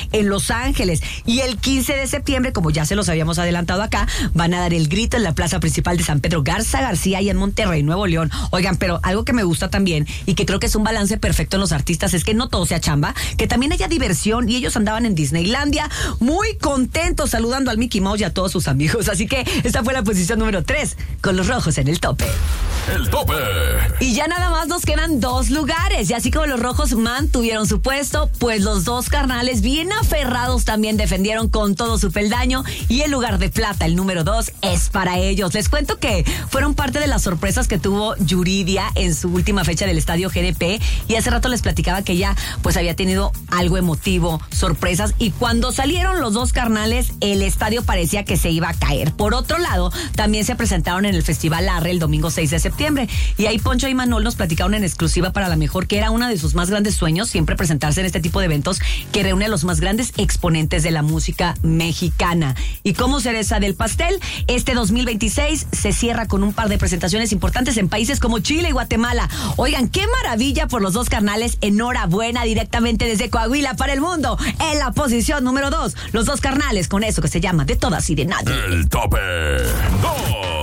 en Los Ángeles. Y el 15 de septiembre, como ya se los habíamos adelantado acá, van a dar el grito en la plaza principal de San Pedro Garza García y en Monterrey, Nuevo León. Oigan, pero algo que me gusta también y que creo que es un balance perfecto en los artistas es que no todo sea chamba, que también haya diversión, y ellos andaban en Disneylandia muy contentos saludando al Mickey Mouse y a todos sus amigos. Así que esta fue la posición número 3, con los Rojos en el tope. El tope. Y ya nada más nos quedan 2 lugares. Y así como los Rojos mantuvieron su puesto, pues los dos carnales bien aferrados también defendieron con todo su peldaño. Y el lugar de plata, el número 2, es para ellos. Les cuento que fueron parte de las sorpresas que tuvo Yuridia en su última fecha del Estadio GNP. Y hace rato les platicaba que ella pues había tenido algo emotivo, sorpresas. Y cuando salieron los dos carnales, el estadio parecía que se iba a caer. Por otro lado, también se presentaron en el Festival Arre el domingo 6 de septiembre. Y ahí Poncho y Manol nos platicaron en exclusiva para La Mejor que era uno de sus más grandes sueños siempre presentarse en este tipo de eventos que reúne a los más grandes exponentes de la música mexicana. Y como cereza del pastel, este 2026 se cierra con un par de presentaciones importantes en países como Chile y Guatemala. Oigan, qué maravilla por los dos carnales. Enhorabuena directamente desde Coahuila para el mundo. En la posición número 2, los dos carnales con eso que se llama De Todas y de Nadie. El tope 2.